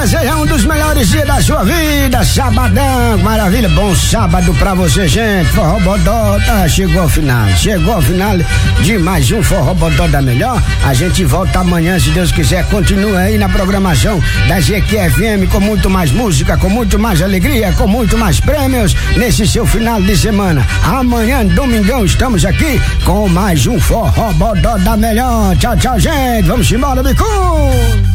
desejar um dos melhores dias da sua vida, sabadão, maravilha, bom sábado pra você, gente. Forró Bodó, chegou ao final de mais um Forró Bodó da Melhor. A gente volta amanhã, se Deus quiser. Continua aí na programação da GQFM com muito mais música, com muito mais alegria, com muito mais prêmios nesse seu final de semana. Amanhã, domingão, estamos aqui com mais um Forró Bodó da Melhor. Tchau, tchau, gente. Vamos embora, Bicu!